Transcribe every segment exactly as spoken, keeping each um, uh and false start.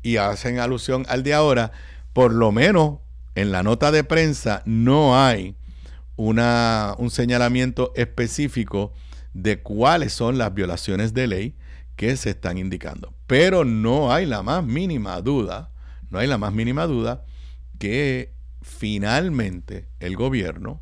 y hacen alusión al de ahora, por lo menos en la nota de prensa no hay una, un señalamiento específico de cuáles son las violaciones de ley que se están indicando. Pero no hay la más mínima duda, no hay la más mínima duda que finalmente el gobierno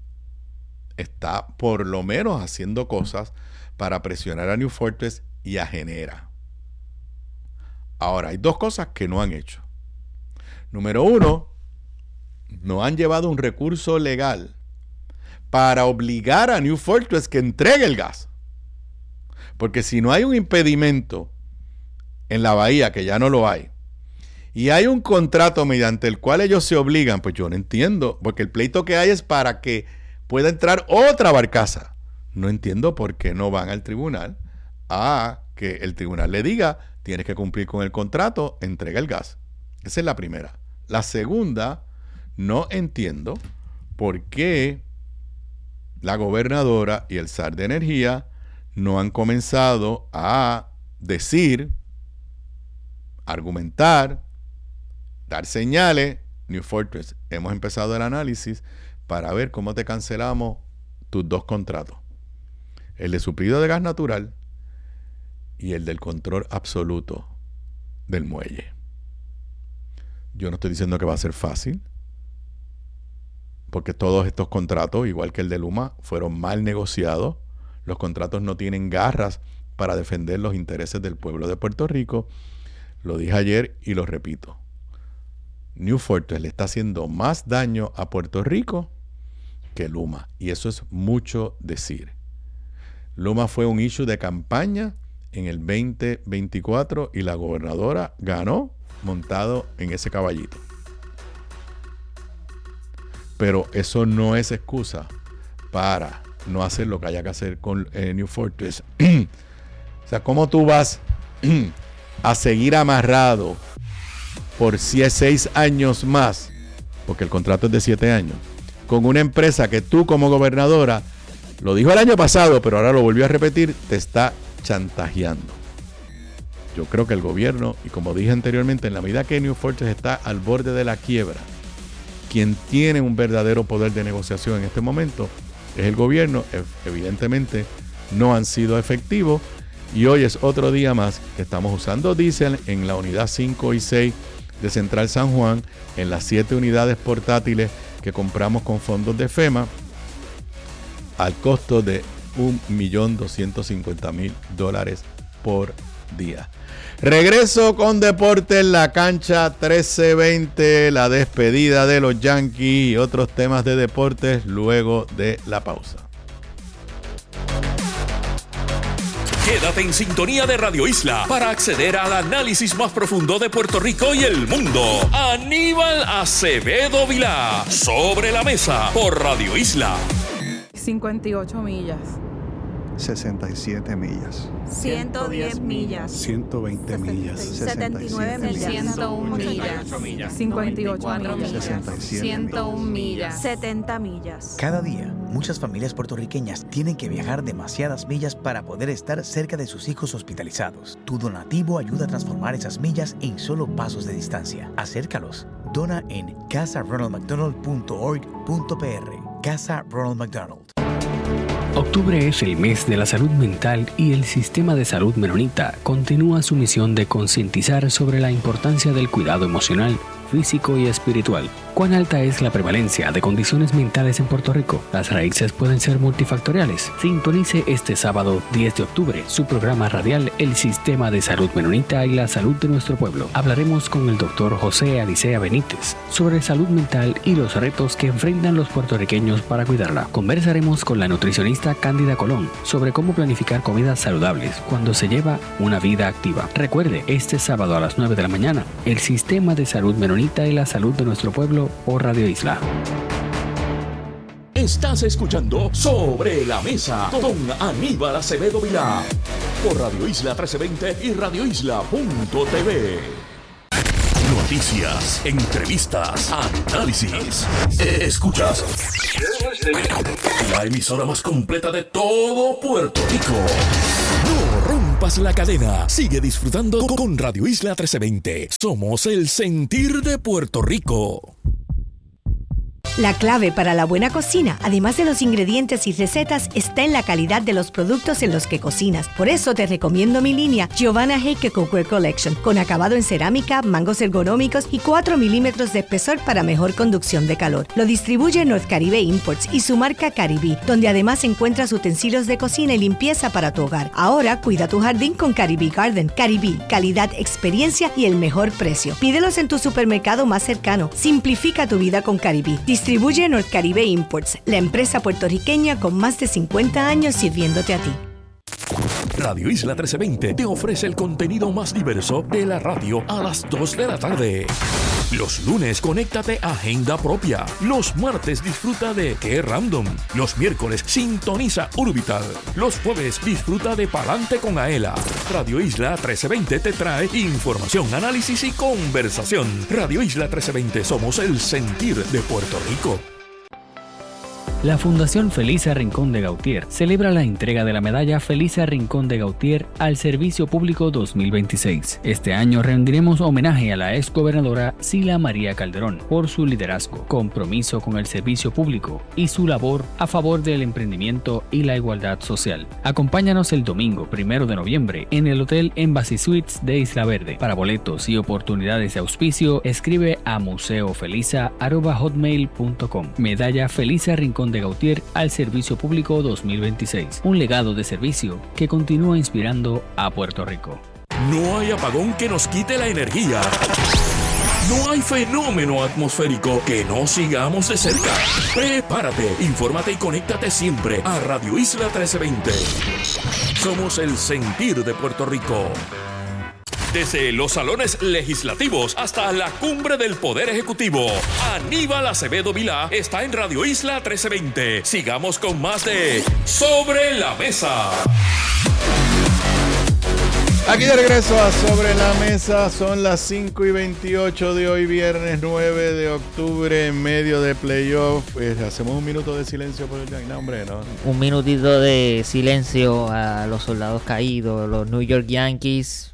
está por lo menos haciendo cosas para presionar a New Fortress y a Genera. Ahora, hay dos cosas que no han hecho. Número uno, no han llevado un recurso legal para obligar a New Fortress que entregue el gas. Porque si no hay un impedimento en la bahía, que ya no lo hay, y hay un contrato mediante el cual ellos se obligan, pues yo no entiendo, porque el pleito que hay es para que pueda entrar otra barcaza. No entiendo por qué no van al tribunal a que el tribunal le diga, tienes que cumplir con el contrato, entrega el gas. Esa es la primera. La segunda, no entiendo por qué la gobernadora y el S A R de Energía no han comenzado a decir, argumentar, dar señales. New Fortress, hemos empezado el análisis para ver cómo te cancelamos tus dos contratos. El de suplido de gas natural y el del control absoluto del muelle. Yo no estoy diciendo que va a ser fácil, porque todos estos contratos, igual que el de Luma, fueron mal negociados. Los contratos no tienen garras para defender los intereses del pueblo de Puerto Rico. Lo dije ayer y lo repito. New Fortress le está haciendo más daño a Puerto Rico que Luma. Y eso es mucho decir. Luma fue un issue de campaña en el veinte veinticuatro y la gobernadora ganó montado en ese caballito. Pero eso no es excusa para no hacer lo que haya que hacer con eh, New Fortress. O sea, ¿cómo tú vas a seguir amarrado por seis años más? Porque el contrato es de siete años. Con una empresa que tú como gobernadora, lo dijo el año pasado, pero ahora lo volvió a repetir, te está chantajeando. Yo creo que el gobierno, y como dije anteriormente, en la medida que New Fortress está al borde de la quiebra, quien tiene un verdadero poder de negociación en este momento es el gobierno. Evidentemente no han sido efectivos y hoy es otro día más que estamos usando diésel en la unidad cinco y seis de Central San Juan, en las siete unidades portátiles que compramos con fondos de FEMA al costo de un millón doscientos cincuenta mil dólares por día. Regreso con Deportes, la cancha trece veinte, la despedida de los Yankees y otros temas de deportes luego de la pausa. Quédate en sintonía de Radio Isla para acceder al análisis más profundo de Puerto Rico y el mundo. Aníbal Acevedo Vilá, Sobre la Mesa, por Radio Isla. cincuenta y ocho millas. sesenta y siete millas. ciento diez millas. ciento veinte millas. setenta y nueve millas. ciento uno millas. cincuenta y ocho millas. sesenta y siete ciento uno millas. setenta millas. Cada día, muchas familias puertorriqueñas tienen que viajar demasiadas millas para poder estar cerca de sus hijos hospitalizados. Tu donativo ayuda a transformar esas millas en solo pasos de distancia. Acércalos. Dona en casa ronald mcdonald punto org punto p r. Casa Ronald McDonald. Octubre es el mes de la salud mental y el Sistema de Salud Menonita continúa su misión de concientizar sobre la importancia del cuidado emocional, físico y espiritual. ¿Cuán alta es la prevalencia de condiciones mentales en Puerto Rico? Las raíces pueden ser multifactoriales. Sintonice este sábado diez de octubre su programa radial El Sistema de Salud Menonita y la Salud de Nuestro Pueblo. Hablaremos con el doctor José Alicea Benítez sobre salud mental y los retos que enfrentan los puertorriqueños para cuidarla. Conversaremos con la nutricionista Cándida Colón sobre cómo planificar comidas saludables cuando se lleva una vida activa. Recuerde, este sábado a las nueve de la mañana, El Sistema de Salud Menonita y la Salud de Nuestro Pueblo por Radio Isla. Estás escuchando Sobre la Mesa con Aníbal Acevedo Vilá por Radio Isla trece veinte y radio isla punto t v. Noticias, entrevistas, análisis. Escuchas la emisora más completa de todo Puerto Rico. No rompe rompas la cadena. Sigue disfrutando con Radio Isla trece veinte. Somos el sentir de Puerto Rico. La clave para la buena cocina, además de los ingredientes y recetas, está en la calidad de los productos en los que cocinas. Por eso te recomiendo mi línea Giovanna Heike Cookware Collection, con acabado en cerámica, mangos ergonómicos y cuatro milímetros de espesor para mejor conducción de calor. Lo distribuye North Caribe Imports y su marca Caribí, donde además encuentras utensilios de cocina y limpieza para tu hogar. Ahora cuida tu jardín con Caribí Garden. Caribí, calidad, experiencia y el mejor precio. Pídelos en tu supermercado más cercano. Simplifica tu vida con Caribí. Distribuye North Caribe Imports, la empresa puertorriqueña con más de cincuenta años sirviéndote a ti. Radio Isla trece veinte te ofrece el contenido más diverso de la radio a las dos de la tarde. Los lunes, conéctate a Agenda Propia. Los martes, disfruta de Qué Random. Los miércoles, sintoniza Urbital. Los jueves, disfruta de Palante con Aela. Radio Isla trece veinte te trae información, análisis y conversación. Radio Isla trece veinte, somos el sentir de Puerto Rico. La Fundación Felisa Rincón de Gautier celebra la entrega de la medalla Felisa Rincón de Gautier al Servicio Público dos mil veintiséis. Este año rendiremos homenaje a la exgobernadora Sila María Calderón por su liderazgo, compromiso con el servicio público y su labor a favor del emprendimiento y la igualdad social. Acompáñanos el domingo primero de noviembre en el Hotel Embassy Suites de Isla Verde. Para boletos y oportunidades de auspicio, escribe a museofelisa arroba hotmail punto com. Medalla Felisa Rincón de Gautier al Servicio Público dos mil veintiséis. Un legado de servicio que continúa inspirando a Puerto Rico. No hay apagón que nos quite la energía. No hay fenómeno atmosférico que no sigamos de cerca. Prepárate, infórmate y conéctate siempre a Radio Isla trece veinte. Somos el sentir de Puerto Rico. Desde los salones legislativos hasta la cumbre del Poder Ejecutivo, Aníbal Acevedo Vilá está en Radio Isla trece veinte. Sigamos con más de Sobre la Mesa. Aquí de regreso a Sobre la Mesa, son las cinco y veintiocho de hoy, viernes nueve de octubre, en medio de playoff. Pues hacemos un minuto de silencio por el Yankee. No, hombre, no. Un minutito de silencio a los soldados caídos, los New York Yankees.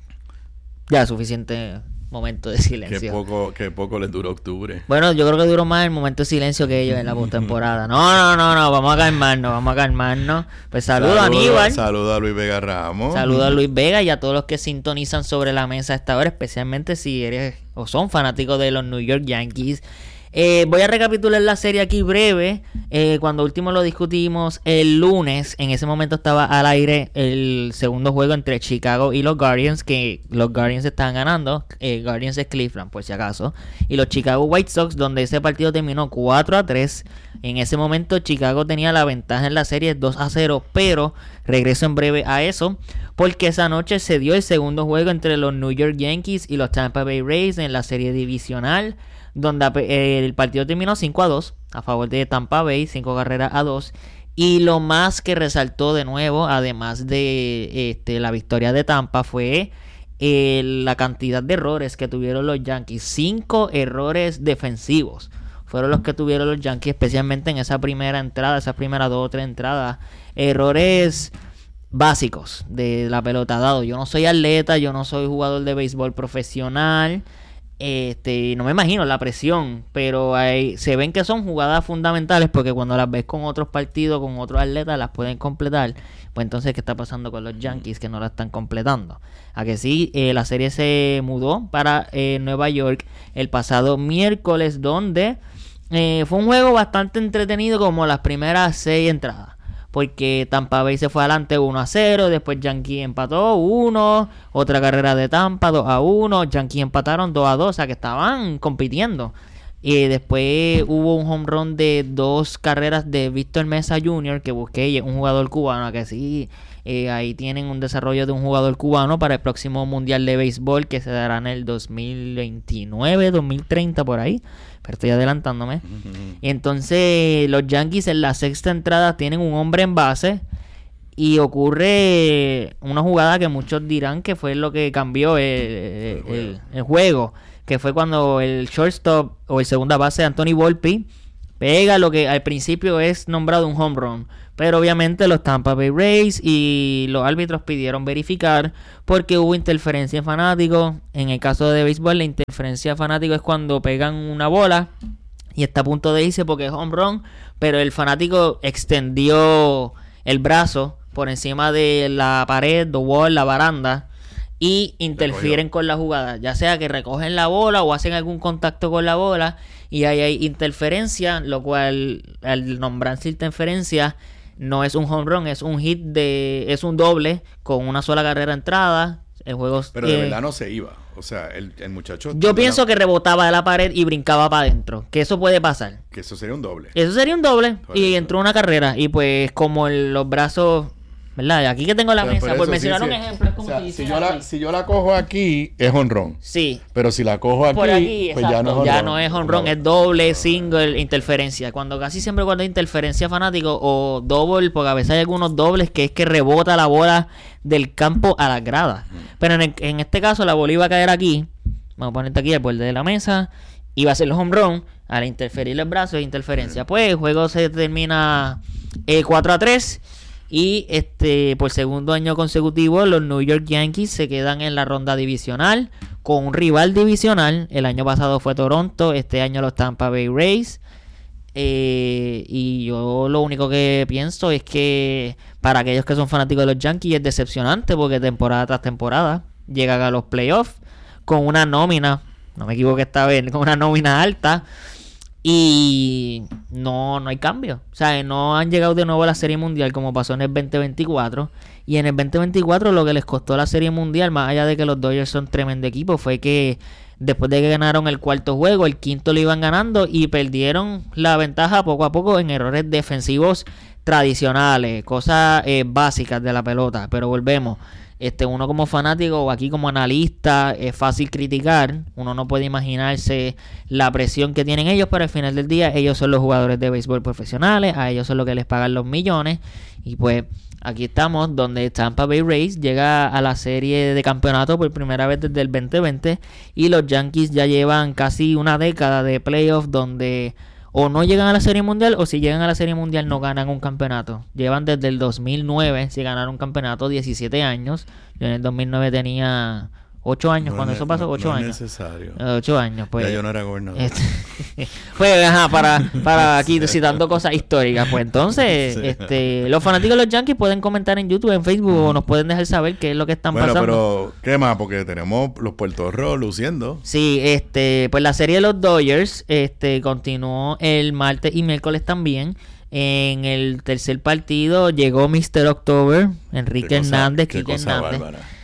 Ya, suficiente momento de silencio. Qué poco, qué poco les duró octubre. Bueno, yo creo que duró más el momento de silencio que ellos en la postemporada. No, no, no, no, vamos a calmarnos, vamos a calmarnos. Pues saludo a Aníbal. Saludo a Luis Vega Ramos. Saludo a Luis Vega y a todos los que sintonizan Sobre la Mesa a esta hora, especialmente si eres o son fanáticos de los New York Yankees. Eh, voy a recapitular la serie aquí breve. Eh, cuando último lo discutimos el lunes, en ese momento estaba al aire el segundo juego entre Chicago y los Guardians, que los Guardians estaban ganando. Eh, Guardians es Cleveland, por si acaso. Y los Chicago White Sox, donde ese partido terminó cuatro a tres. En ese momento Chicago tenía la ventaja en la serie dos a cero, pero regreso en breve a eso, porque esa noche se dio el segundo juego entre los New York Yankees y los Tampa Bay Rays en la serie divisional, donde eh, el partido terminó cinco a dos a favor de Tampa Bay, cinco carreras a dos. Y lo más que resaltó de nuevo, además de este, la victoria de Tampa, fue eh, la cantidad de errores que tuvieron los Yankees. Cinco errores defensivos fueron los que tuvieron los Yankees, especialmente en esa primera entrada, esas primeras dos o tres entradas. Errores básicos de la pelota dado. Yo no soy atleta, yo no soy jugador de béisbol profesional. Este, no me imagino la presión, pero hay, se ven que son jugadas fundamentales, porque cuando las ves con otros partidos, con otros atletas, las pueden completar. Pues entonces, ¿qué está pasando con los Yankees que no la están completando? A que sí, eh, la serie se mudó para eh, Nueva York el pasado miércoles, donde eh, fue un juego bastante entretenido, como las primeras seis entradas, porque Tampa Bay se fue adelante uno a cero, después Yankee empató uno, otra carrera de Tampa dos a uno, Yankee empataron dos a dos, o sea que estaban compitiendo. Y después hubo un home run de dos carreras de Víctor Mesa junior, que busqué, un jugador cubano, que sí, eh, ahí tienen un desarrollo de un jugador cubano para el próximo Mundial de Béisbol, que se dará en el dos mil veintinueve, dos mil treinta, por ahí. Pero estoy adelantándome. Uh-huh. Entonces, los Yankees en la sexta entrada tienen un hombre en base. Y ocurre una jugada que muchos dirán que fue lo que cambió el, el, el, el, el juego. Que fue cuando el shortstop o el segunda base, Anthony Volpe, pega lo que al principio es nombrado un home run. Pero obviamente los Tampa Bay Rays y los árbitros pidieron verificar porque hubo interferencia en fanáticos. En el caso de béisbol, la interferencia de fanáticos es cuando pegan una bola y está a punto de irse porque es home run, pero el fanático extendió el brazo por encima de la pared, the wall, la baranda, y interfieren con la jugada, ya sea que recogen la bola o hacen algún contacto con la bola y ahí hay interferencia, lo cual al nombrarse interferencia no es un home run, es un hit de, es un doble con una sola carrera entrada. El juego, pero de eh, verdad no se iba. O sea, el, el muchacho... Yo pienso la... que rebotaba de la pared y brincaba para adentro. Que eso puede pasar. Que eso sería un doble. Eso sería un doble. Por y eso. entró una carrera. Y pues como el, los brazos... ¿Verdad? Aquí que tengo la Pero mesa, por por eso, mencionar sí, un sí. ejemplo, es como O sea, si si, hiciera yo la, así. si yo la cojo aquí, es honrón. Sí. Pero si la cojo aquí, Por aquí, pues exacto, ya no es honrón. ya no es home run, es doble, single, interferencia. Cuando casi siempre cuando hay interferencia fanático o double, porque a veces hay algunos dobles que es que rebota la bola del campo a las gradas. Uh-huh. Pero en, el, en este caso la bola iba a caer aquí. Vamos a ponerte aquí al borde de la mesa. Iba a ser el home run. Al interferir el brazo es interferencia. Uh-huh. Pues el juego se termina eh, cuatro a tres. Y este por segundo año consecutivo los New York Yankees se quedan en la ronda divisional con un rival divisional. El año pasado fue Toronto, este año los Tampa Bay Rays. Eh, y yo lo único que pienso es que para aquellos que son fanáticos de los Yankees es decepcionante porque temporada tras temporada llegan a los playoffs con una nómina, no me equivoco esta vez, con una nómina alta. Y no, no hay cambio. O sea, no han llegado de nuevo a la Serie Mundial como pasó en el veinte veinticuatro. Y en el veinte veinticuatro lo que les costó la Serie Mundial, más allá de que los Dodgers son tremendo equipo, fue que después de que ganaron el cuarto juego, el quinto lo iban ganando y perdieron la ventaja poco a poco en errores defensivos tradicionales, cosas eh, básicas de la pelota. Pero volvemos. Este, uno como fanático o aquí como analista es fácil criticar, uno no puede imaginarse la presión que tienen ellos, pero al final del día ellos son los jugadores de béisbol profesionales, a ellos son los que les pagan los millones y pues aquí estamos donde Tampa Bay Rays llega a la serie de campeonato por primera vez desde el veinte veinte y los Yankees ya llevan casi una década de playoffs donde o no llegan a la Serie Mundial o si llegan a la Serie Mundial no ganan un campeonato. Llevan desde el dos mil nueve, si ganaron un campeonato, diecisiete años. Yo en el dos mil nueve tenía ocho años, no cuando es, eso pasó, ocho no años. No es necesario. ocho años, pues. Ya yo no era gobernador. Este, pues, ajá, para, para aquí citando cosas históricas. Pues entonces, sí. este, los fanáticos de los Yankees pueden comentar en YouTube, en Facebook, mm. o nos pueden dejar saber qué es lo que están bueno, pasando. Bueno, pero, ¿qué más? Porque tenemos los puertorros luciendo. Sí, este, pues la serie de los Dodgers, este, continuó el martes y miércoles también. En el tercer partido llegó mister October, Enrique cosa, Hernández, Quique Hernández.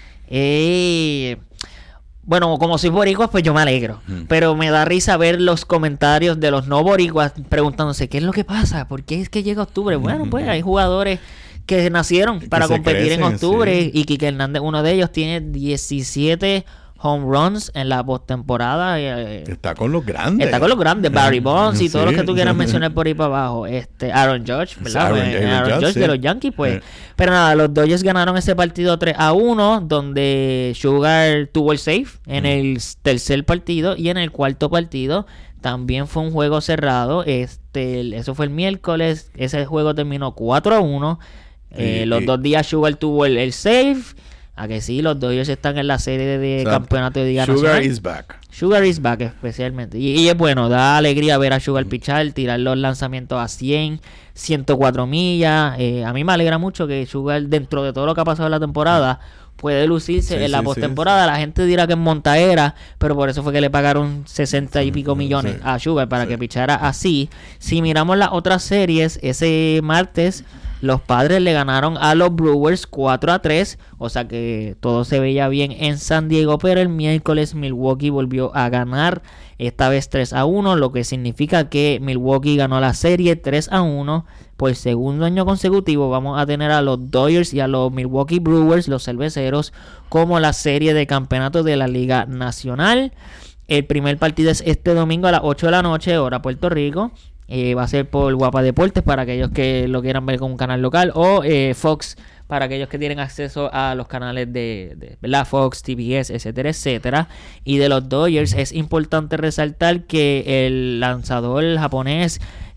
Eh, bueno, como soy boricua, pues yo me alegro. Hmm. Pero me da risa ver los comentarios de los no boricuas preguntándose qué es lo que pasa, por qué es que llega octubre. Bueno, pues hay jugadores que nacieron que para competir crecen, en octubre sí. Y Quique Hernández, uno de ellos, tiene diecisiete home runs en la postemporada. Eh, está con los grandes. Está con los grandes. Barry Bonds sí. y todos los que tú quieras mencionar por ahí para abajo. Este, Aaron Judge, ¿verdad? Aaron, Aaron, Aaron Judge, Judge sí. de los Yankees, pues. Sí. Pero nada, los Dodgers ganaron ese partido tres a uno, donde Sugar tuvo el save en mm. el tercer partido y en el cuarto partido también fue un juego cerrado. Este, eso fue el miércoles. Ese juego terminó cuatro a uno. Eh, y, los y... dos días Sugar tuvo el, el save. A que sí, los Dodgers están en la serie de, de o sea, campeonato de Liga Sugar Nacional. is back. Sugar is back, especialmente. Y, y es bueno, da alegría ver a Sugar mm. pichar, tirar los lanzamientos a cien, ciento cuatro millas. Eh, a mí me alegra mucho que Sugar, dentro de todo lo que ha pasado en la temporada, puede lucirse sí, en la sí, postemporada. Sí, sí. La gente dirá que es montaera, pero por eso fue que le pagaron sesenta y pico millones sí. a Sugar para sí. que pichara así. Si miramos las otras series, ese martes los Padres le ganaron a los Brewers cuatro a tres, o sea que todo se veía bien en San Diego, pero el miércoles Milwaukee volvió a ganar, esta vez tres a uno, lo que significa que Milwaukee ganó la serie tres a uno. Por segundo año consecutivo vamos a tener a los Dodgers y a los Milwaukee Brewers, los cerveceros, como la serie de campeonato de la Liga Nacional. El primer partido es este domingo a las ocho de la noche, hora Puerto Rico. Eh, va a ser por Guapa Deportes para aquellos que lo quieran ver con un canal local, o eh, Fox para aquellos que tienen acceso a los canales de, de ¿verdad? Fox, T B S, etcétera, etcétera. Y de los Dodgers es importante resaltar que el lanzador japonés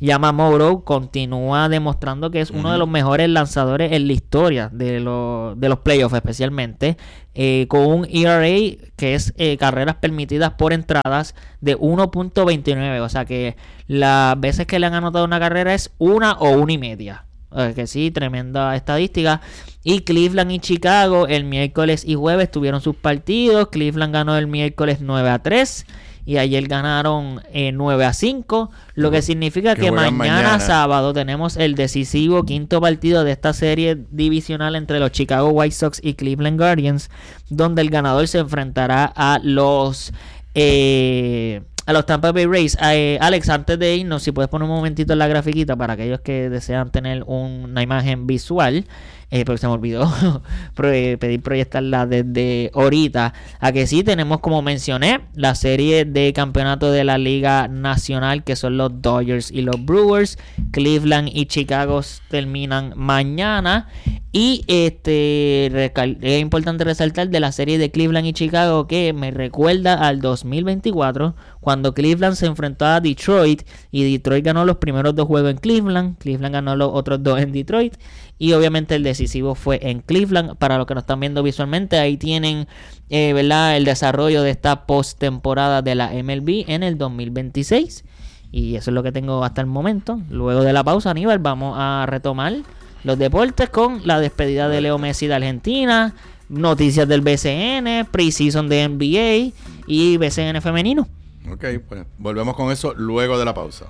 Yamamoto continúa demostrando que es uno uh-huh. de los mejores lanzadores en la historia de, lo, de los playoffs especialmente, eh, con un E R A que es eh, carreras permitidas por entradas de uno punto veintinueve, o sea que las veces que le han anotado una carrera es una o una y media. Que sí, tremenda estadística. Y Cleveland y Chicago el miércoles y jueves tuvieron sus partidos. Cleveland ganó el miércoles nueve a tres y ayer ganaron eh, nueve a cinco, lo que significa que, que mañana, mañana sábado tenemos el decisivo quinto partido de esta serie divisional entre los Chicago White Sox y Cleveland Guardians, donde el ganador se enfrentará a los eh, a los Tampa Bay Rays. Eh, Alex, antes de irnos, si puedes poner un momentito en la grafiquita para aquellos que desean tener un, una imagen visual, eh, porque se me olvidó pedir proyectarla desde ahorita. A que sí, tenemos, como mencioné, la serie de campeonato de la Liga Nacional, que son los Dodgers y los Brewers. Cleveland y Chicago terminan mañana. Y este es importante resaltar de la serie de Cleveland y Chicago que me recuerda al dos mil veinticuatro, cuando Cleveland se enfrentó a Detroit y Detroit ganó los primeros dos juegos en Cleveland, Cleveland ganó los otros dos en Detroit y obviamente el decisivo fue en Cleveland. Para los que nos están viendo visualmente, ahí tienen eh, ¿verdad? el desarrollo de esta postemporada de la M L B en el dos mil veintiséis, y eso es lo que tengo hasta el momento. Luego de la pausa, Aníbal, vamos a retomar los deportes con la despedida de Leo Messi de Argentina, noticias del B C N, preseason de N B A y B C N femenino. Ok, pues volvemos con eso luego de la pausa.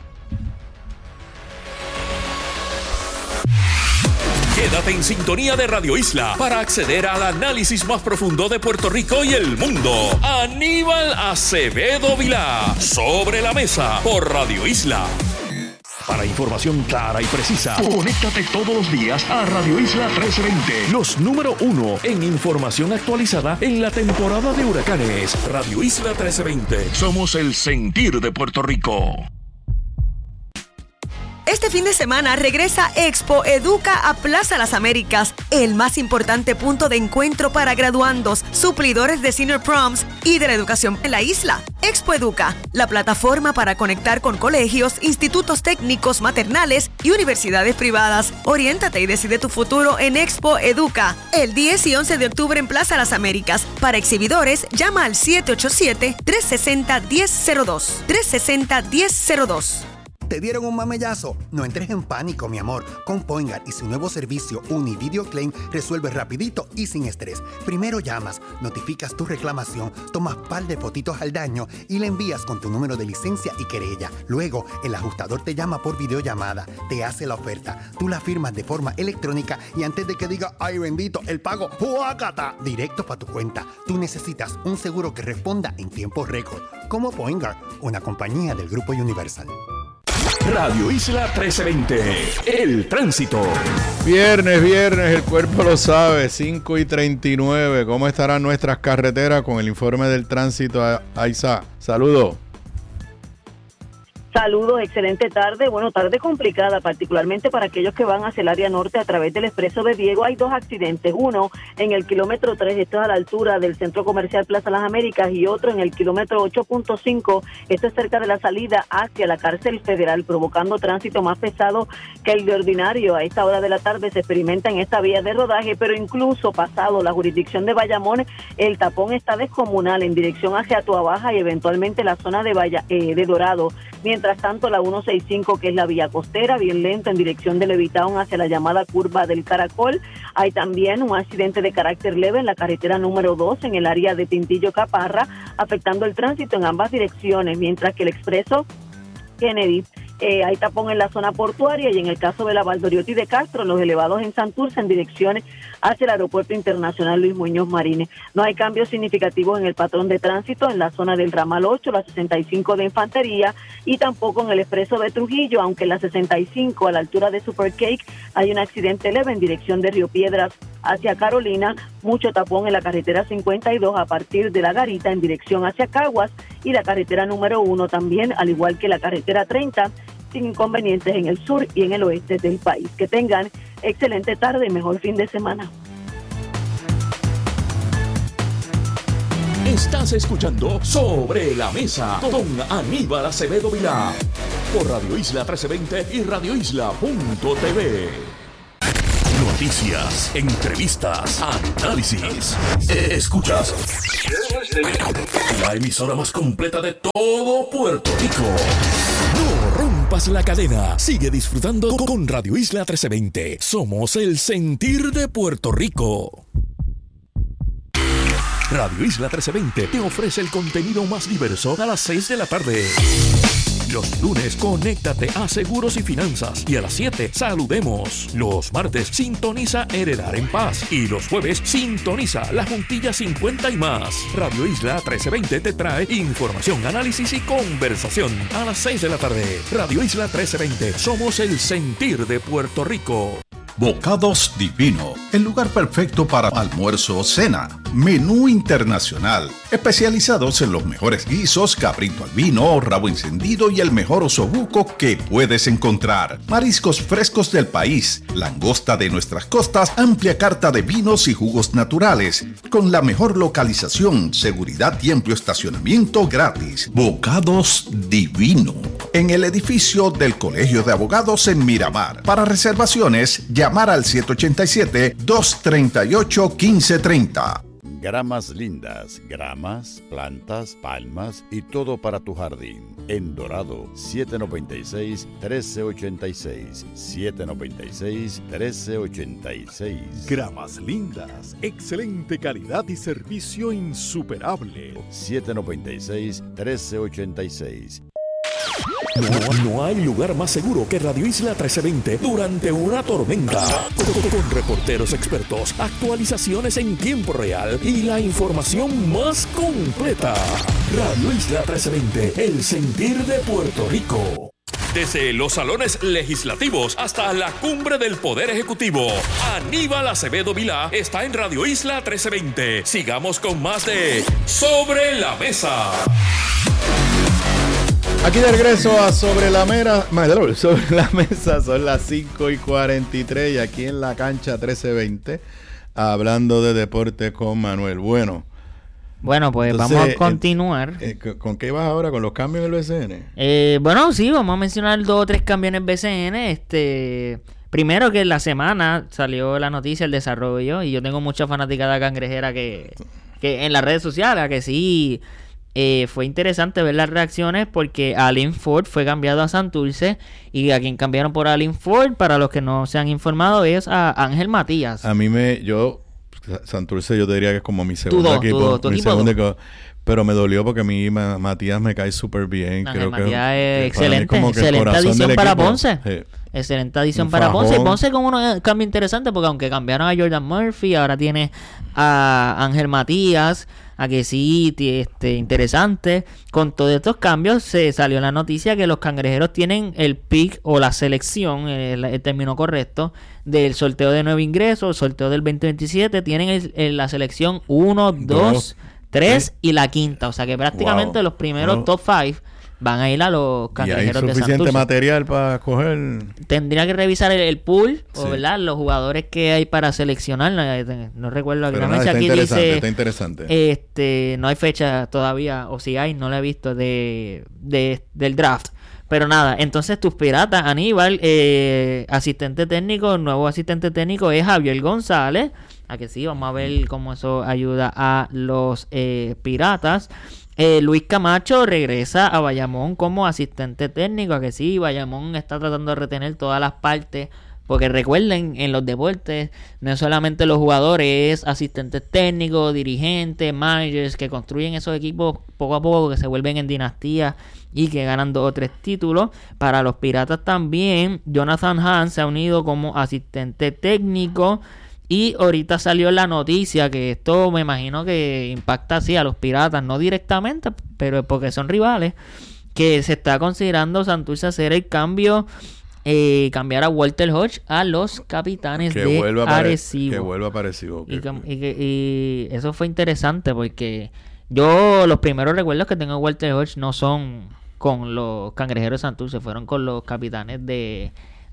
Quédate en sintonía de Radio Isla para acceder al análisis más profundo de Puerto Rico y el mundo. Aníbal Acevedo Vilá, Sobre la Mesa, por Radio Isla. Para información clara y precisa, conéctate todos los días a Radio Isla trece veinte. Los número uno en información actualizada en la temporada de huracanes. Radio Isla trece veinte. Somos el sentir de Puerto Rico. Este fin de semana regresa Expo Educa a Plaza Las Américas, el más importante punto de encuentro para graduandos, suplidores de senior proms y de la educación en la isla. Expo Educa, la plataforma para conectar con colegios, institutos técnicos, maternales y universidades privadas. Oriéntate y decide tu futuro en Expo Educa, el diez y once de octubre en Plaza Las Américas. Para exhibidores, llama al siete ocho siete, tres seis cero, uno cero cero dos. tres seis cero, uno cero cero dos. ¿Te dieron un mamellazo? No entres en pánico, mi amor. Con Poingar y su nuevo servicio Uni Video Claim resuelves rapidito y sin estrés. Primero llamas, notificas tu reclamación, tomas par de fotitos al daño y le envías con tu número de licencia y querella. Luego, el ajustador te llama por videollamada, te hace la oferta, tú la firmas de forma electrónica y antes de que diga ¡ay bendito! El pago ¡huácata! Directo para tu cuenta. Tú necesitas un seguro que responda en tiempo récord. Como Poingar, una compañía del Grupo Universal. Radio Isla trece veinte, el tránsito. Viernes, viernes, el cuerpo lo sabe, cinco y treinta y nueve. ¿Cómo estarán nuestras carreteras con el informe del tránsito? Aiza, saludos. Saludos, excelente tarde. Bueno, tarde complicada, particularmente para aquellos que van hacia el área norte a través del expreso de Diego. Hay dos accidentes, uno en el kilómetro tres, esto es a la altura del Centro Comercial Plaza Las Américas, y otro en el kilómetro ocho punto cinco, esto es cerca de la salida hacia la cárcel federal, provocando tránsito más pesado que el de ordinario. A esta hora de la tarde se experimenta en esta vía de rodaje, pero incluso pasado la jurisdicción de Bayamón, el tapón está descomunal en dirección hacia Tuabaja y eventualmente la zona de, Valla, eh, de Dorado. Mientras tanto, la ciento sesenta y cinco, que es la vía costera, bien lenta en dirección de Levitown hacia la llamada curva del Caracol. Hay también un accidente de carácter leve en la carretera número dos en el área de Tintillo Caparra, afectando el tránsito en ambas direcciones, mientras que el expreso Kennedy, eh, hay tapón en la zona portuaria, y en el caso de la Valdoriotti de Castro, los elevados en Santurce en direcciones hacia el Aeropuerto Internacional Luis Muñoz Marín. No hay cambios significativos en el patrón de tránsito en la zona del ramal ocho, la sesenta y cinco de Infantería, y tampoco en el expreso de Trujillo, aunque en la sesenta y cinco a la altura de Supercake hay un accidente leve en dirección de Río Piedras hacia Carolina, mucho tapón en la carretera cincuenta y dos a partir de La Garita en dirección hacia Caguas, y la carretera número uno también, al igual que la carretera treinta, sin inconvenientes en el sur y en el oeste del país. Que tengan excelente tarde y mejor fin de semana. Estás escuchando Sobre la Mesa con Aníbal Acevedo Vilá. por Radio Isla trece veinte y radio isla punto t v. Noticias, entrevistas, análisis. Escuchas la emisora más completa de todo Puerto Rico. No rompas la cadena. Sigue disfrutando con Radio Isla trece veinte. Somos el sentir de Puerto Rico. Radio Isla trece veinte te ofrece el contenido más diverso a las seis de la tarde. Los lunes, conéctate a Seguros y Finanzas. Y a las siete, saludemos. Los martes, sintoniza Heredar en Paz. Y los jueves, sintoniza La Juntilla cincuenta y más. Radio Isla trece veinte te trae información, análisis y conversación. A las seis de la tarde, Radio Isla trece veinte. Somos el sentir de Puerto Rico. Bocados Divino, el lugar perfecto para almuerzo o cena. Menú internacional, especializados en los mejores guisos, cabrito al vino, rabo encendido y el mejor osobuco que puedes encontrar. Mariscos frescos del país, langosta de nuestras costas, amplia carta de vinos y jugos naturales, con la mejor localización, seguridad y amplio estacionamiento gratis. Bocados Divino, en el edificio del Colegio de Abogados en Miramar. Para reservaciones, llamar al siete ocho siete, dos tres ocho, uno cinco tres cero. Gramas lindas, gramas, plantas, palmas y todo para tu jardín. En Dorado, siete noventa y seis, trece ochenta y seis. siete noventa y seis, trece ochenta y seis. Gramas lindas, excelente calidad y servicio insuperable. siete noventa y seis, trece ochenta y seis. No, no hay lugar más seguro que Radio Isla trece veinte durante una tormenta. Con, con reporteros expertos, actualizaciones en tiempo real y la información más completa. Radio Isla trece veinte, el sentir de Puerto Rico. Desde los salones legislativos hasta la cumbre del Poder Ejecutivo, Aníbal Acevedo Vilá está en Radio Isla trece veinte. Sigamos con más de Sobre la Mesa. Aquí de regreso a Sobre la Mera, sobre la Mesa, son las cinco y cuarenta y tres y aquí en la cancha trece veinte, hablando de deporte con Manuel. Bueno, bueno pues entonces, vamos a continuar. Eh, eh, ¿Con qué vas ahora? ¿Con los cambios en el B C N? Eh, bueno, sí, vamos a mencionar dos o tres cambios en el B C N. Este, primero que en la semana salió la noticia, el desarrollo, y yo tengo mucha fanaticada cangrejera que, que en las redes sociales, que sí... Eh, fue interesante ver las reacciones porque Allen Ford fue cambiado a Santurce y a quien cambiaron por Allen Ford, para los que no se han informado, es a Ángel Matías. A mí me, yo, Santurce yo te diría que es como mi segundo dos, equipo, tu, tu mi equipo segundo equipo, pero me dolió porque a mí ma, Matías me cae súper bien. Ángel Creo Matías que, es excelente, excelente adición para Ponce. Sí. Excelente adición para Ponce. Y Ponce como un cambio interesante porque aunque cambiaron a Jordan Murphy, ahora tiene a Ángel Matías, a que sí, este, interesante. Con todos estos cambios se salió la noticia que los cangrejeros tienen el pick o la selección, el, el término correcto, del sorteo de nuevo ingreso, el sorteo del veinte veintisiete. Tienen el, el, la selección uno, dos, tres y la quinta. O sea que prácticamente wow. los primeros wow. top cinco van a ir a los cangrejeros de Santurce. ¿Y hay suficiente material para coger? Tendría que revisar el, el pool, sí. o verdad, los jugadores que hay para seleccionar. No, no recuerdo aquí. Nada, está aquí interesante, dice, está interesante. Este, no hay fecha todavía, o si hay, no la he visto de, de del draft. Pero nada, entonces tus piratas, Aníbal, eh, asistente técnico, el nuevo asistente técnico es Javier González. A que sí, vamos a ver cómo eso ayuda a los eh, piratas. Eh, Luis Camacho regresa a Bayamón como asistente técnico, a que sí, Bayamón está tratando de retener todas las partes, porque recuerden, en los deportes no es solamente los jugadores, es asistentes técnicos, dirigentes, managers que construyen esos equipos poco a poco, que se vuelven en dinastía y que ganan dos o tres títulos. Para los piratas también, Jonathan Hahn se ha unido como asistente técnico. Y ahorita salió la noticia que esto me imagino que impacta así a los piratas, no directamente, pero porque son rivales, que se está considerando Santurce hacer el cambio, eh, cambiar a Walter Hodge a los Capitanes que de vuelva pare- Arecibo. Que vuelva a Arecibo. Y, que, y, que, y eso fue interesante porque yo los primeros recuerdos que tengo de Walter Hodge no son con los Cangrejeros de Santurce, fueron con los Capitanes de...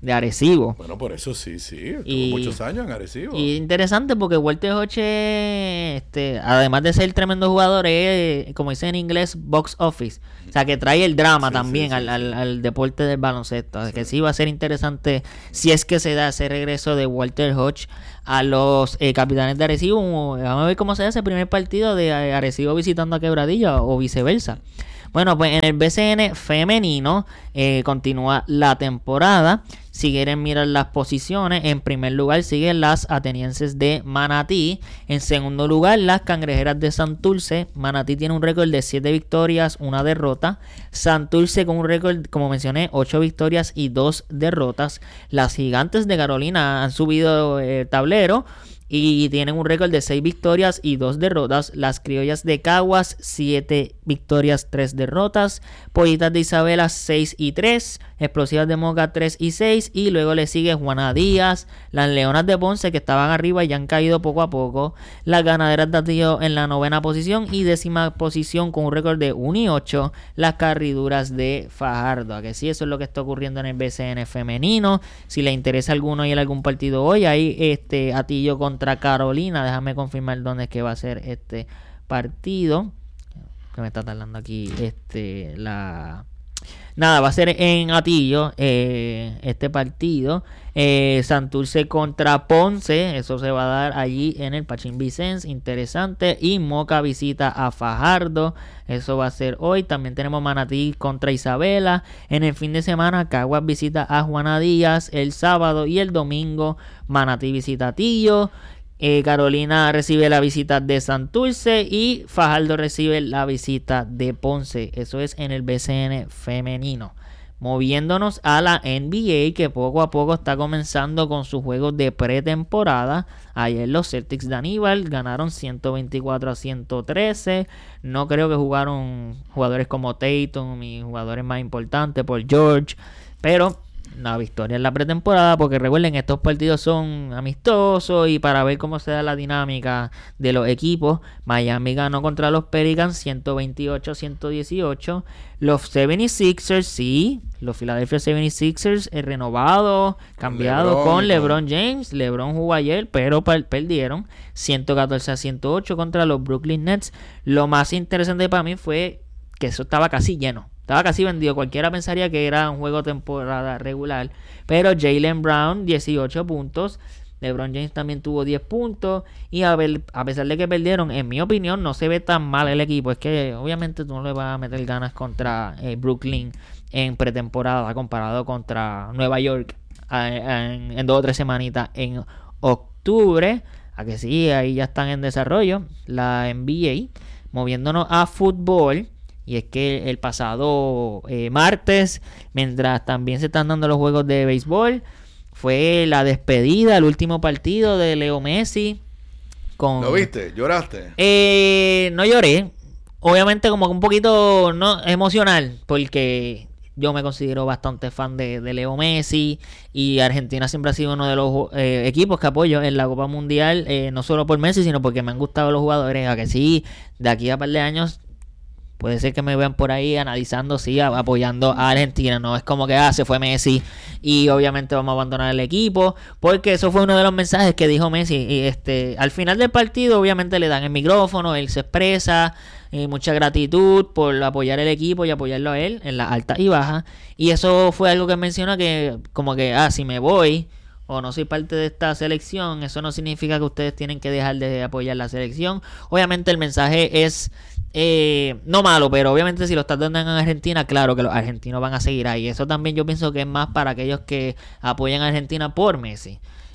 de Arecibo. Bueno, por eso sí, sí. Estuvo Y- muchos años en Arecibo. Y interesante porque Walter Hoche, este, además de ser tremendo jugador, es, como dicen en inglés, box office. O sea, que trae el drama Sí, también sí, sí, al, al, al deporte del baloncesto. Así que sí va a ser interesante si es que se da ese regreso de Walter Hodge a los eh, Capitanes de Arecibo. Vamos a ver cómo se da ese primer partido de eh, Arecibo visitando a Quebradilla o viceversa. Bueno, pues en el B C N femenino eh, continúa la temporada. Si quieren mirar las posiciones, en primer lugar siguen las atenienses de Manatí. En segundo lugar, las cangrejeras de Santurce. Manatí tiene un récord de siete victorias, una derrota. Santurce con un récord, como mencioné, ocho victorias y dos derrotas. Las gigantes de Carolina han subido el tablero y tienen un récord de seis victorias y dos derrotas. Las criollas de Caguas, siete victorias, tres derrotas. Pollitas de Isabela, seis y tres. Explosivas de Moca, tres y seis. Y luego le sigue Juana Díaz. Las Leonas de Ponce, que estaban arriba y ya han caído poco a poco. Las Ganaderas de Atillo en la novena posición. Y décima posición con un récord de uno y ocho. Las Carriduras de Fajardo. A que sí, eso es lo que está ocurriendo en el B C N femenino. Si le interesa alguno y en algún partido hoy, hay este Atillo contra Carolina. Déjame confirmar dónde es que va a ser este partido. Que me está tardando aquí este la nada, va a ser en Atillo eh, este partido. eh, Santurce contra Ponce, eso se va a dar allí en el Pachín Vicens, interesante. Y Moca visita a Fajardo, eso va a ser hoy. También tenemos Manatí contra Isabela. En el fin de semana Caguas visita a Juana Díaz el sábado, y el domingo Manatí visita a Atillo. Eh, Carolina recibe la visita de Santurce y Fajardo recibe la visita de Ponce. Eso es en el B C N femenino. Moviéndonos a la N B A, que poco a poco está comenzando con sus juegos de pretemporada. Ayer los Celtics de Aníbal ganaron ciento veinticuatro a ciento trece. No creo que jugaron jugadores como Tatum y jugadores más importantes por George, pero una victoria en la pretemporada, porque recuerden, estos partidos son amistosos y para ver cómo se da la dinámica de los equipos. Miami ganó contra los Pelicans ciento veintiocho a ciento dieciocho. Los setenta y seis ers, sí, los Philadelphia setenta y seis ers eh, renovados, cambiados LeBron, con LeBron James. LeBron jugó ayer, pero per- perdieron ciento catorce a ciento ocho contra los Brooklyn Nets. Lo más interesante para mí fue que eso estaba casi lleno. Estaba casi vendido. Cualquiera pensaría que era un juego de temporada regular. Pero Jaylen Brown, dieciocho puntos. LeBron James también tuvo diez puntos. Y a, ver, a pesar de que perdieron, en mi opinión, no se ve tan mal el equipo. Es que obviamente tú no le vas a meter ganas contra eh, Brooklyn en pretemporada comparado contra Nueva York eh, en, en dos o tres semanitas en octubre. A que sí, ahí ya están en desarrollo la N B A. Moviéndonos a fútbol. Y es que el pasado eh, martes, mientras también se están dando los juegos de béisbol, fue la despedida, el último partido de Leo Messi. Con, ¿Lo viste? ¿Lloraste? Eh, no lloré. Obviamente como un poquito no emocional, porque yo me considero bastante fan de, de Leo Messi. Y Argentina siempre ha sido uno de los eh, equipos que apoyo en la Copa Mundial. Eh, no solo por Messi, sino porque me han gustado los jugadores. A que sí, de aquí a un par de años puede ser que me vean por ahí analizando, sí, apoyando a Argentina. No es como que ah, se fue Messi y obviamente vamos a abandonar el equipo, porque eso fue uno de los mensajes que dijo Messi. Y este, al final del partido obviamente le dan el micrófono, él se expresa, eh, mucha gratitud por apoyar el equipo y apoyarlo a él en las altas y bajas. Y eso fue algo que menciona que como que, ah, si me voy o no soy parte de esta selección, eso no significa que ustedes tienen que dejar de apoyar la selección. Obviamente el mensaje es Eh, no malo, pero obviamente si lo estás dando en Argentina, claro que los argentinos van a seguir ahí. Eso también yo pienso que es más para aquellos que apoyan a Argentina por Messi.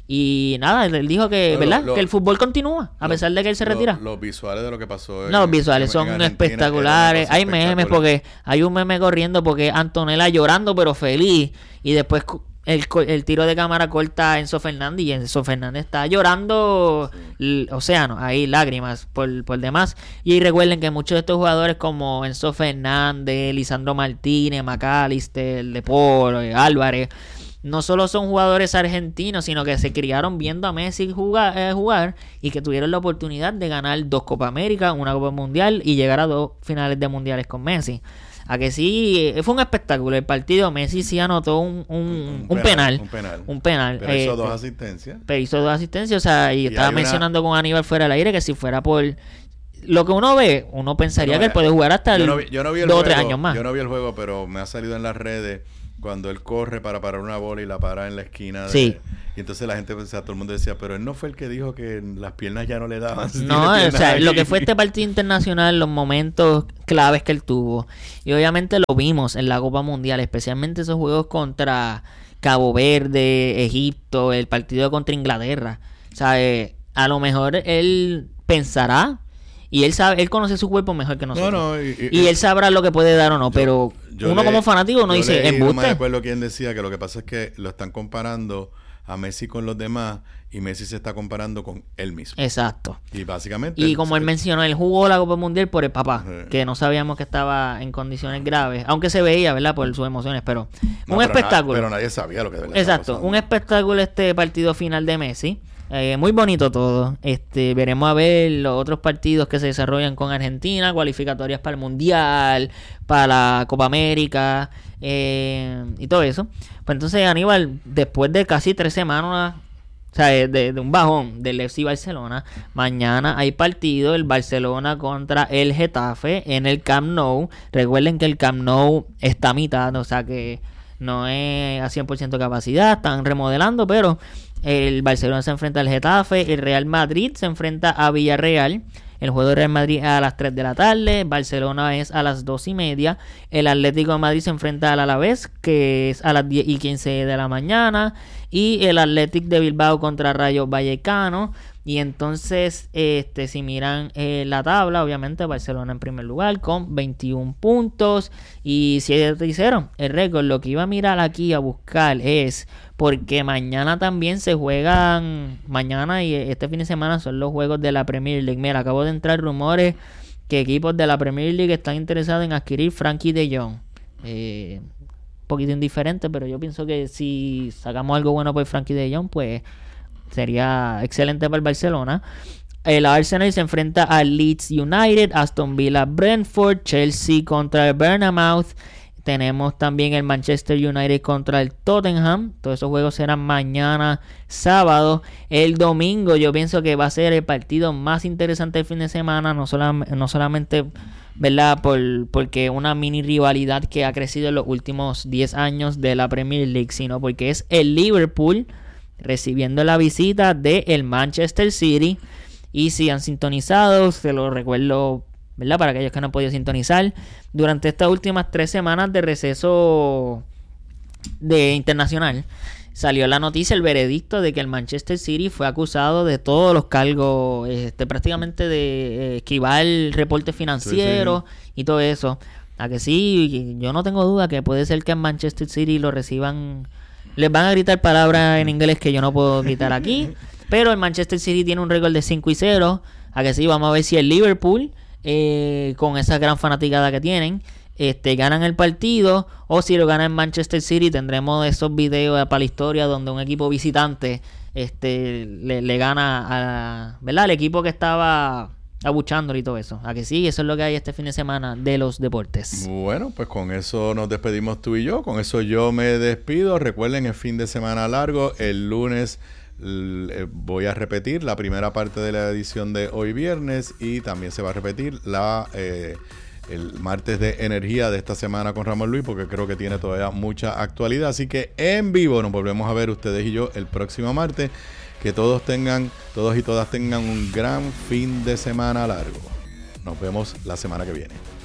Y nada, él dijo que, no, ¿verdad? Lo, lo, que el fútbol continúa, a lo, pesar de que él se lo, retira. Los visuales de lo que pasó. En, no, los visuales en, son en espectaculares. Hay memes porque hay un meme corriendo porque Antonella llorando pero feliz. Y después El, el tiro de cámara corta a Enzo Fernández y Enzo Fernández está llorando el océano, ahí lágrimas por, por demás. Y recuerden que muchos de estos jugadores como Enzo Fernández, Lisandro Martínez, McAllister, De Paul, Álvarez, no solo son jugadores argentinos, sino que se criaron viendo a Messi jugar, eh, jugar y que tuvieron la oportunidad de ganar dos Copa América, una Copa Mundial y llegar a dos finales de mundiales con Messi. A que sí, fue un espectáculo el partido. Messi sí anotó un, un, un, un penal, penal. Un penal. Un penal. Pero hizo eh, dos asistencias. Pero hizo dos asistencias. O sea, y, y estaba mencionando una... con Aníbal fuera del aire que si fuera por lo que uno ve, uno pensaría no, que él puede jugar hasta yo no vi, yo no vi el dos o juego, tres años más. Yo no vi el juego, pero me ha salido en las redes cuando él corre para parar una bola y la para en la esquina. De, sí. Y entonces la gente, o sea, todo el mundo decía, pero él no fue el que dijo que las piernas ya no le daban. No, o sea, ahí. Lo que fue este partido internacional, los momentos claves que él tuvo. Y obviamente lo vimos en la Copa Mundial, especialmente esos juegos contra Cabo Verde, Egipto, el partido contra Inglaterra. O sea, eh, a lo mejor él pensará y él sabe, él conoce su cuerpo mejor que nosotros. No, no, y, y, y él sabrá lo que puede dar o no, yo, pero yo uno le, como fanático no dice embuste. No me acuerdo quién decía que lo que pasa es que lo están comparando a Messi con los demás y Messi se está comparando con él mismo. Exacto. Y básicamente... Y como él mencionó, él jugó la Copa Mundial por el papá, uh-huh. que no sabíamos que estaba en condiciones graves, aunque se veía, ¿verdad? Por sus emociones, pero no, un pero espectáculo. Na- pero nadie sabía lo que de verdad Exacto, un espectáculo este partido final de Messi. Eh, muy bonito todo. Este, veremos a ver los otros partidos que se desarrollan con Argentina, cualificatorias para el Mundial, para la Copa América eh, y todo eso. Pues entonces, Aníbal, después de casi tres semanas, o sea, de, de un bajón del F C Barcelona, mañana hay partido, el Barcelona contra el Getafe en el Camp Nou. Recuerden que el Camp Nou está a mitad, o sea que no es a cien por ciento capacidad, están remodelando, pero el Barcelona se enfrenta al Getafe, el Real Madrid se enfrenta a Villarreal. El juego de Real Madrid es a las tres de la tarde, Barcelona es a las dos y media, el Atlético de Madrid se enfrenta al Alavés, que es a las diez y quince de la mañana, y el Athletic de Bilbao contra Rayo Vallecano. Y entonces, este, si miran eh, la tabla, obviamente Barcelona en primer lugar con veintiún puntos y siete y cero. El récord, lo que iba a mirar aquí a buscar es, porque mañana también se juegan, mañana y este fin de semana son los juegos de la Premier League. Mira, acabo de entrar rumores que equipos de la Premier League están interesados en adquirir Frankie de Jong. Eh, un poquito indiferente, pero yo pienso que si sacamos algo bueno por Frankie de Jong, pues sería excelente para el Barcelona. El Arsenal se enfrenta al Leeds United, Aston Villa Brentford, Chelsea contra el Bournemouth. Tenemos también el Manchester United contra el Tottenham. Todos esos juegos serán mañana sábado. El domingo yo pienso que va a ser el partido más interesante del fin de semana. No, solam- no solamente, ¿verdad? Por, porque una mini rivalidad que ha crecido en los últimos diez años de la Premier League, sino porque es el Liverpool recibiendo la visita del Manchester City. Y si han sintonizado, se lo recuerdo, ¿verdad? Para aquellos que no han podido sintonizar, durante estas últimas tres semanas de receso de internacional, salió la noticia, el veredicto de que el Manchester City fue acusado de todos los cargos, este, prácticamente de eh, esquivar reportes financieros sí, sí. y todo eso. A que sí, yo no tengo duda que puede ser que en Manchester City lo reciban. Les van a gritar palabras en inglés que yo no puedo gritar aquí. Pero el Manchester City tiene un récord de cinco y cero. A que sí, vamos a ver si el Liverpool, eh, con esa gran fanaticada que tienen, este, ganan el partido. O si lo gana en Manchester City, tendremos esos videos para la historia donde un equipo visitante este, le, le gana a, ¿verdad? al equipo que estaba abuchándolo y todo eso. A que sí, eso es lo que hay este fin de semana de los deportes. Bueno, pues con eso nos despedimos tú y yo. Con eso yo me despido. Recuerden, el fin de semana largo. El lunes l- voy a repetir la primera parte de la edición de hoy viernes y también se va a repetir la eh, el martes de energía de esta semana con Ramón Luis, porque creo que tiene todavía mucha actualidad. Así que en vivo nos volvemos a ver ustedes y yo el próximo martes. Que todos tengan, todos y todas tengan un gran fin de semana largo. Nos vemos la semana que viene.